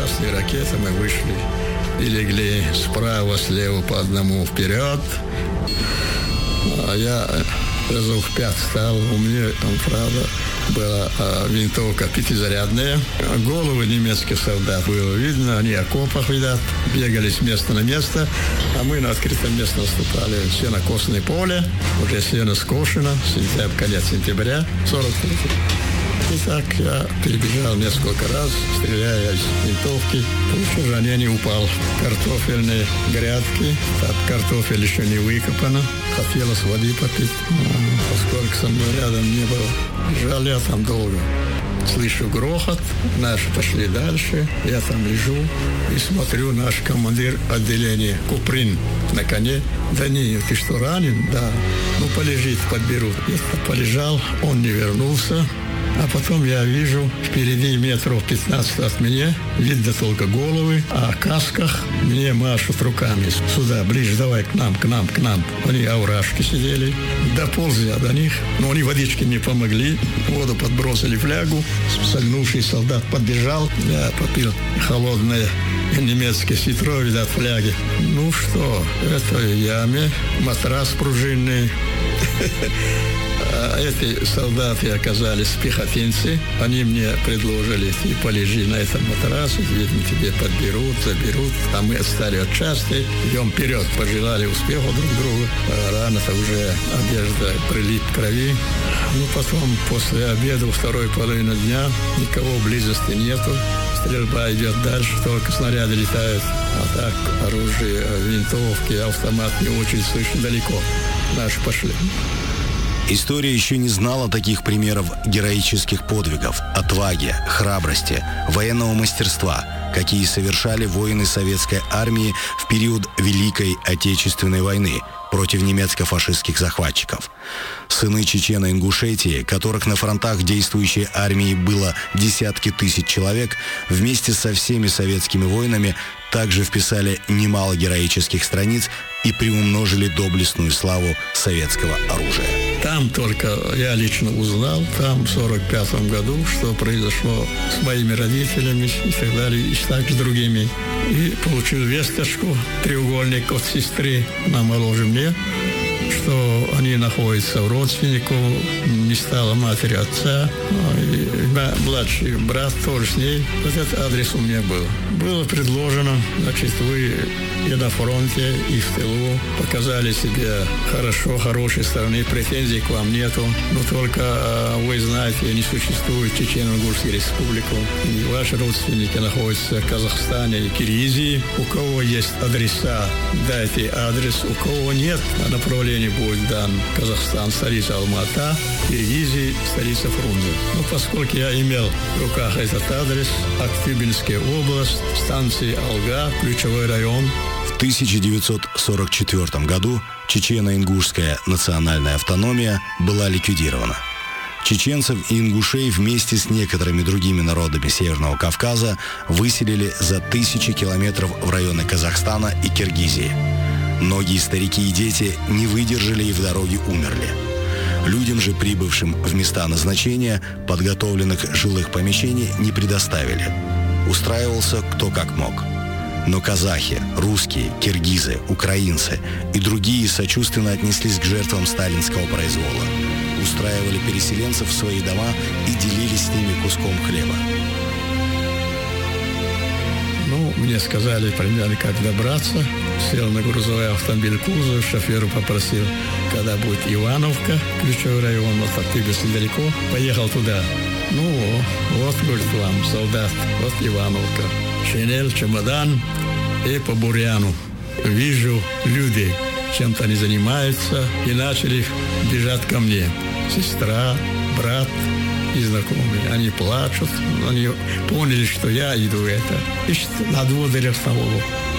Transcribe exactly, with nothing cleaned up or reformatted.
красные ракеты, мы вышли и легли справа, слева по одному вперед. А я разов пять стал, у меня, правда, была а, винтовка пятизарядная. Головы немецких солдат было видно, они в окопах, видят, бегали с места на место, а мы на открытом месте наступали. Сенокосное поле, уже сено скошено, сентябрь, конец сентября, сорок третий. И так я перебежал несколько раз, стреляя из винтовки. Получил ранение, упал. Картофельные грядки. Так, картофель еще не выкопано. Хотелось воды попить. Но поскольку со мной рядом не было, лежал я там долго. Слышу грохот. Наши пошли дальше. Я там лежу и смотрю, наш командир отделения Куприн на коне. Да не, ты что, ранен? Да. Ну, полежит, подберут. Я полежал, он не вернулся. А потом я вижу, впереди метров пятнадцать от меня, видно только головы, а в касках мне машут руками. Сюда, ближе, давай к нам, к нам, к нам. Они овражки сидели, дополз я до них, но они водички не помогли. Воду подбросили флягу, согнувший солдат подбежал, я попил холодное немецкое ситро, видят, фляги. Ну что, это в яме, матрас пружинный. А эти солдаты оказались пехотинцы. Они мне предложили, ты полежи на этом матрасе, видно, тебе подберут, заберут. А мы отстали от части, идем вперед, пожелали успеха друг другу. А рано-то уже одежда прилип к крови. Ну, потом, после обеда, второй половины дня, никого близости нету. Стрельба идет дальше, только снаряды летают. А так, оружие, винтовки, автомат не очень слышно далеко. Наши пошли. История еще не знала таких примеров героических подвигов, отваги, храбрости, военного мастерства, какие совершали воины советской армии в период Великой Отечественной войны против немецко-фашистских захватчиков. Сыны Чечено-Ингушетии, которых на фронтах действующей армии было десятки тысяч человек, вместе со всеми советскими воинами также вписали немало героических страниц и приумножили доблестную славу советского оружия. Там только я лично узнал, там в сорок пятом году, что произошло с моими родителями и так далее, и так с другими. И получил весточку, треугольник от сестры, она моложе мне, что они находятся у родственников, не стало матери отца, и младший брат тоже с ней. Вот этот адрес у меня был. Было предложено, значит, вы и на фронте, и в тылу показали себя хорошо, хорошей стороны, претензий к вам нету, но только вы знаете, не существует Чечено-Ингушской республики, и ваши родственники находятся в Казахстане и Киргизии. У кого есть адреса, дайте адрес, у кого нет, направление будет дан Казахстан, столица Алмата, Киргизия, столица Фрунзе. Но поскольку я имел в руках этот адрес, Актюбинская область, станция Алга, ключевой район. В тысяча девятьсот сорок четвёртом году Чечено-Ингушская национальная автономия была ликвидирована. Чеченцев и ингушей вместе с некоторыми другими народами Северного Кавказа выселили за тысячи километров в районы Казахстана и Киргизии. Многие старики и дети не выдержали и в дороге умерли. Людям же, прибывшим в места назначения, подготовленных жилых помещений не предоставили. Устраивался кто как мог. Но казахи, русские, киргизы, украинцы и другие сочувственно отнеслись к жертвам сталинского произвола. Устраивали переселенцев в свои дома и делились с ними куском хлеба. Ну, мне сказали примерно, как добраться. Сел на грузовой автомобиль кузов, шофера попросил, когда будет Ивановка, ключевой район, вот оттуда недалеко. Поехал туда. Ну, вот, говорит, вам, солдат, вот Ивановка. Шинель, чемодан и по бурьяну. Вижу люди, чем-то они занимаются, и начали бежать ко мне. Сестра, брат и знакомые. Они плачут, они поняли, что я иду это. И на двух дверях самого.